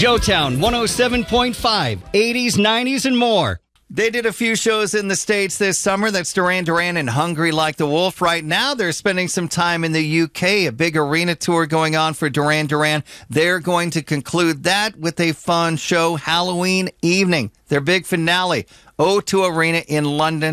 Joetown 107.5, 80s, 90s, and more. They did a few shows in the States this summer. That's Duran Duran and Hungry Like the Wolf. Right now, they're spending some time in the UK, a big arena tour going on for Duran Duran. They're going to conclude that with a fun show Halloween evening, their big finale, O2 Arena in London.